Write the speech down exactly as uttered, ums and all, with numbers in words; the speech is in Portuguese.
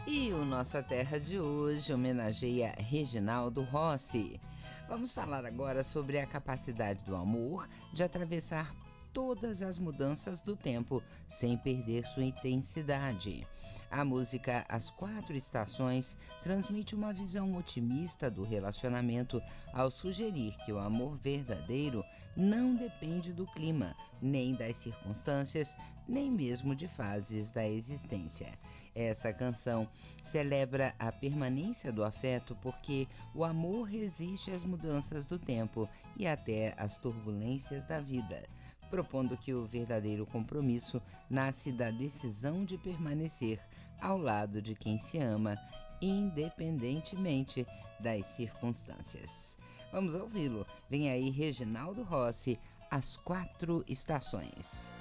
E o Nossa Terra de hoje homenageia Reginaldo Rossi. Vamos falar agora sobre a capacidade do amor de atravessar todas as mudanças do tempo sem perder sua intensidade. A música As Quatro Estações transmite uma visão otimista do relacionamento ao sugerir que o amor verdadeiro não depende do clima, nem das circunstâncias, nem mesmo de fases da existência. Essa canção celebra a permanência do afeto porque o amor resiste às mudanças do tempo e até às turbulências da vida, propondo que o verdadeiro compromisso nasce da decisão de permanecer ao lado de quem se ama, independentemente das circunstâncias. Vamos ouvi-lo. Vem aí Reginaldo Rossi, As Quatro Estações.